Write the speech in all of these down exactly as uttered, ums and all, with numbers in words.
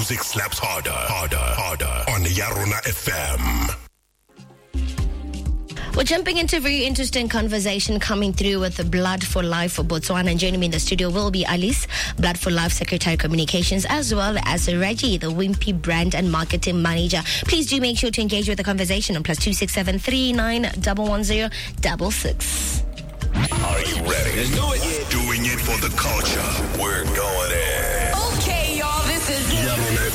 music slaps harder, harder, harder on Yarona F M. We're jumping into a very interesting conversation coming through with the Blood for Life for Botswana. And joining me in the studio will be Alice, Blood for Life Secretary Communications, as well as Reggie, the Wimpy Brand and Marketing Manager. Please do make sure to engage with the conversation on plus two six seven three nine one one zero double six. Are you ready? Let's do it. Doing it for the culture. We're going in. Okay, y'all, this is Yarona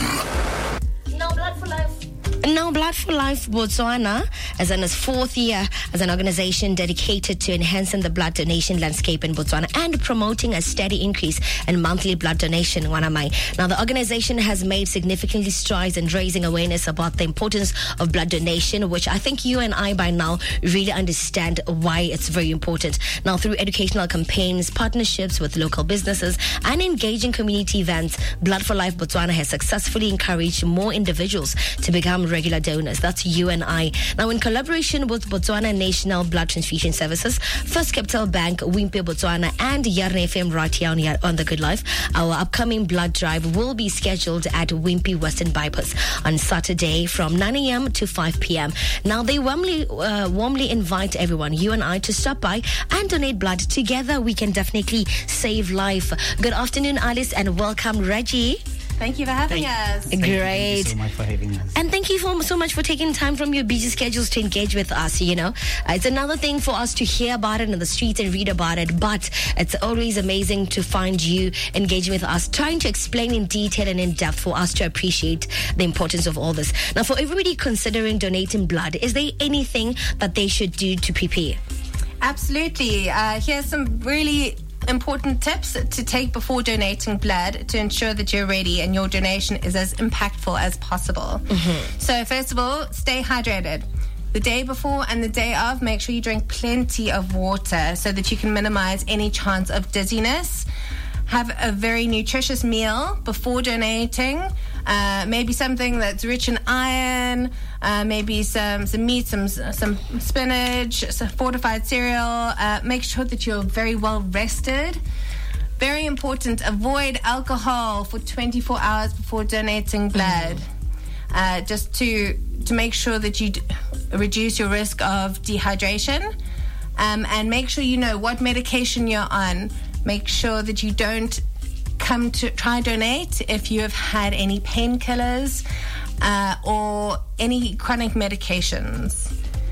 F M. Now, Blood for Life. Now, Blood for Life Botswana, as in its fourth year as an organization dedicated to enhancing the blood donation landscape in Botswana and promoting a steady increase in monthly blood donation. Wanamai. Now, the organization has made significantly strides in raising awareness about the importance of blood donation, which I think you and I by now really understand why it's very important. Now, through educational campaigns, partnerships with local businesses, and engaging community events, Blood for Life Botswana has successfully encouraged more individuals to become regular donors. That's you and I. Now, in collaboration with Botswana National Blood Transfusion Services, First Capital Bank, Wimpy Botswana, and Yarona F M right here on, on The Good Life, our upcoming blood drive will be scheduled at Wimpy Western Bypass on Saturday from nine a.m. to five p.m. Now, they warmly, uh, warmly invite everyone, you and I, to stop by and donate blood. Together, we can definitely save life. Good afternoon, Alice, and welcome, Reggie. Thank you for having thank, us. Thank Great. You, thank you so much for having us. And thank you for, so much for taking time from your busy schedules to engage with us, you know. Uh, it's another thing for us to hear about it in the streets and read about it, but it's always amazing to find you engaging with us, trying to explain in detail and in depth for us to appreciate the importance of all this. Now, for everybody considering donating blood, is there anything that they should do to prepare? Absolutely. Uh, here's some really important tips to take before donating blood to ensure that you're ready and your donation is as impactful as possible. Mm-hmm. So first of all, stay hydrated. The day before and the day of, make sure you drink plenty of water so that you can minimize any chance of dizziness. Have a very nutritious meal before donating. Uh, maybe something that's rich in iron, uh, maybe some, some meat, some some spinach, some fortified cereal. Uh, make sure that you're very well rested. Very important, avoid alcohol for twenty-four hours before donating blood. Mm. Uh, just to, to make sure that you d- reduce your risk of dehydration. Um, and make sure you know what medication you're on. Make sure that you don't come to try donate if you have had any painkillers uh, or any chronic medications.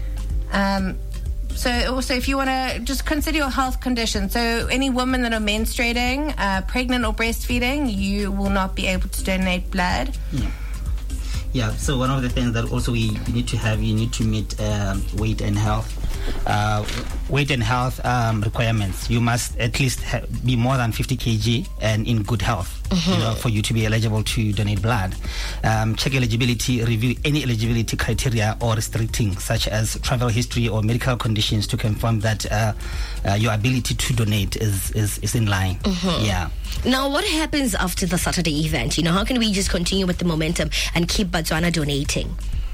Um, so also, if you want to just consider your health condition. So any women that are menstruating, uh, pregnant or breastfeeding, you will not be able to donate blood. Yeah. Yeah, so one of the things that also we need to have, you need to meet um, weight and health. Uh, weight and health um, requirements. You must at least ha- be more than fifty kilograms and in good health, mm-hmm. you know, for you to be eligible to donate blood. Um, check eligibility, review any eligibility criteria or restricting, such as travel history or medical conditions, to confirm that uh, uh, your ability to donate is, is, is in line. Mm-hmm. Yeah. Now, what happens after the Saturday event? You know, how can we just continue with the momentum and keep Botswana donating?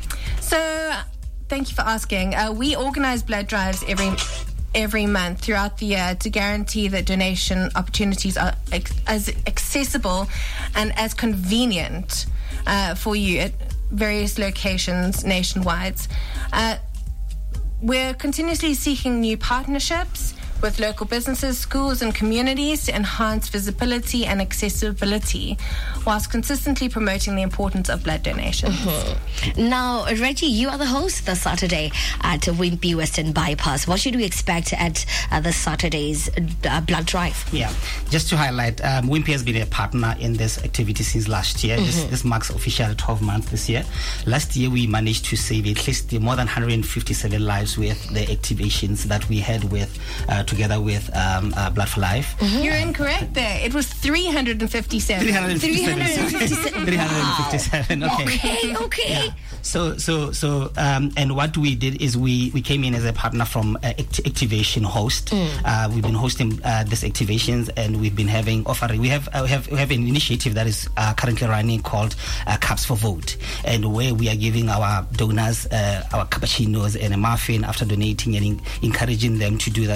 So, thank you for asking. Uh, we organize blood drives every every month throughout the year to guarantee that donation opportunities are ex- as accessible and as convenient uh, for you at various locations nationwide. Uh, we're continuously seeking new partnerships with local businesses, schools, and communities to enhance visibility and accessibility, whilst consistently promoting the importance of blood donations. Mm-hmm. Now, Reggie, you are the host this Saturday at Wimpy Western Bypass. What should we expect at uh, this Saturday's uh, blood drive? Yeah, just to highlight, um, Wimpy has been a partner in this activity since last year. Mm-hmm. This, this marks official twelve months this year. Last year, we managed to save at least more than one hundred fifty-seven lives with the activations that we had with uh, together with um, uh, Blood for Life. Mm-hmm. You're incorrect there. It was three hundred fifty-seven. three hundred fifty-seven. three hundred fifty-seven. Wow. Okay. Okay, okay. Yeah. So, so, so, um, and what we did is we, we came in as a partner from uh, act- Activation Host. Mm. Uh, we've been hosting uh, these activations, and we've been having offering. We have uh, we have we have an initiative that is uh, currently running called uh, Cups for Vote, and where we are giving our donors uh, our cappuccinos and a muffin after donating, and in- encouraging them to do that frequently.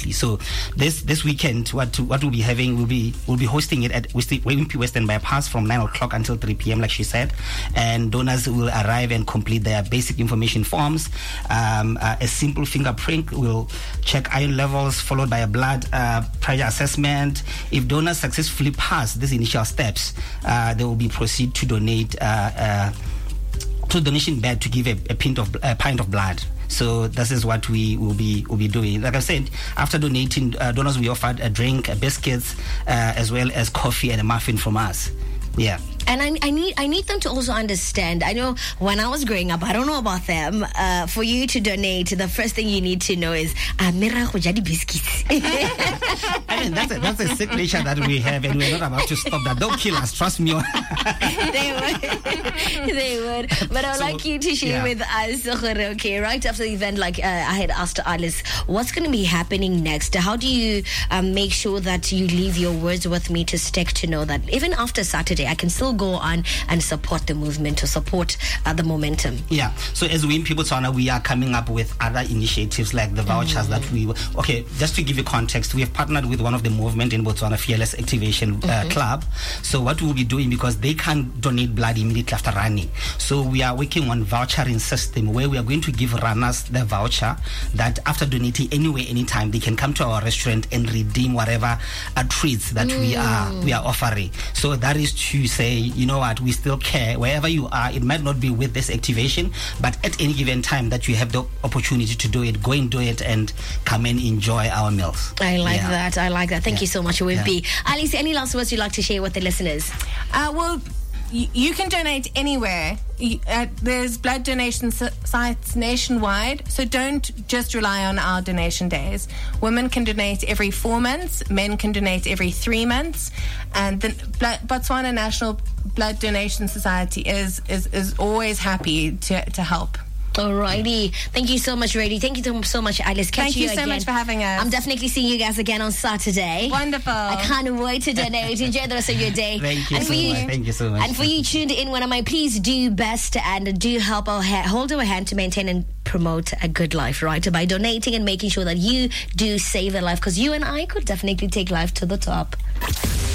immediately. So this this weekend, what to, what we'll be having, we'll be we'll be hosting it at Wimpy Western Bypass from nine o'clock until three p.m. like she said, and donors will arrive and complete their basic information forms. Um, uh, a simple fingerprint will check iron levels, followed by a blood uh, pressure assessment. If donors successfully pass these initial steps, uh, they will be proceed to donate uh, uh, to the donation bed to give a, a pint of a pint of blood. So this is what we will be will be doing. Like I said, after donating, uh, donors we offered a drink, a biscuits, uh, as well as coffee and a muffin from us. Yeah. And I, I need I need them to also understand. I know when I was growing up, I don't know about them. Uh, for you to donate, the first thing you need to know is Amira Khojadi biscuits. I mean, that's a, that's a sick nature that we have, and we're not about to stop that. Don't kill us, trust me. They would, they would. But I would so, like you to share yeah. with us. Okay, right after the event, like uh, I had asked Alice, what's going to be happening next? How do you um, make sure that you leave your words with me to stick, to know that even after Saturday, I can still go on and support the movement, to support uh, the momentum? Yeah. So as Wimpy Botswana, we are coming up with other initiatives like the vouchers mm. that we. Okay, just to give you context, we have partnered with one of the movement in Botswana, Fearless Activation uh, mm-hmm. Club. So what we'll be doing, because they can't donate blood immediately after running, so we are working on vouchering system where we are going to give runners the voucher that after donating anywhere, anytime, they can come to our restaurant and redeem whatever uh, treats that mm. we are we are offering. So that is to say, you know what, we still care wherever you are. It might not be with this activation, but at any given time that you have the opportunity to do it, go and do it and come and enjoy our meals. I like yeah. that. I like that. Thank yeah. you so much, Wimpy. Yeah. Alice, any last words you'd like to share with the listeners? Uh, well, y- you can donate anywhere. Uh, there's blood donation sites nationwide, so don't just rely on our donation days. Women can donate every four months, men can donate every three months, and the Botswana National Blood Donation Society is is, is always happy to, to help. Alrighty. Thank you so much, Rady. Thank you so much, Alice. Catch Thank you, you so again. much for having us. I'm definitely seeing you guys again on Saturday. Wonderful. I can't wait to donate. Enjoy the rest of your day. Thank you and so you, much. Thank you so much. And for you tuned in, one of my, please do best and do help our ha- hold our hand to maintain and promote a good life, right? By donating and making sure that you do save a life, because you and I could definitely take life to the top.